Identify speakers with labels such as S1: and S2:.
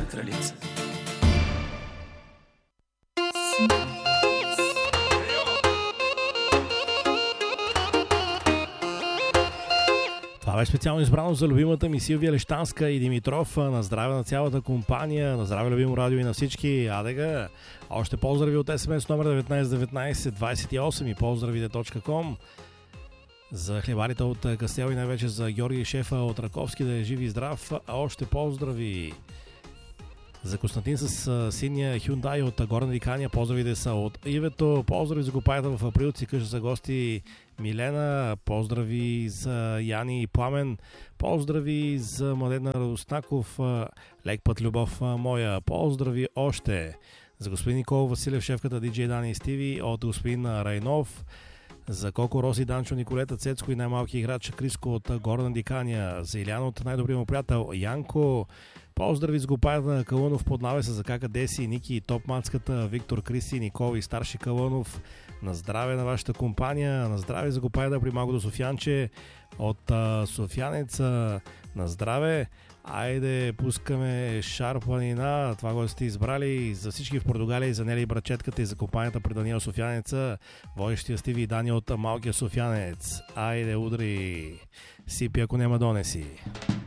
S1: кралица.
S2: Това беше специално избрано за любимата ми Силвия Лещанска и Димитров. На здраве на цялата компания, на здраве любимо радио и на всички. Адега! Още поздрави от SMS номер 191928 и поздравите.com. За хлебарите от Кастел и най-вече за Георги Шефа от Раковски, да е жив и здрав. Още поздрави! За Константин с синия Hyundai от Горна Дикания. Поздравите са от Ивето. Поздрави за купаята в Априлци. Къща за гости Милена. Поздрави за Яни и Пламен. Поздрави за Младена Руснаков. Лек път любов моя. Поздрави още за господин Никола Василев, шефката DJ Дани и Стиви, от господин Райнов. За Коко, Роси, Данчо, Николета, Цецко и най-малки играч Криско от Горна Дикания. За Илян от най-добрия му приятел Янко. Поздрави с гопаята на Калунов под навеса за Кака Деси, Ники и Топ-мацката, Виктор, Кристи, Никола и Старши Калунов. На здраве на вашата компания, на здраве за гопаята при Малкото Софиянче от Софиянеца. На здраве! Айде, пускаме Шар планина, това го сте избрали за всички в Португалия, и за Нели Брачетката и за компанията при Даниел Софиянеца, водещия Стиви и Дани от Малкия Софиянец. Айде, удри! Сипи, ако няма донеси.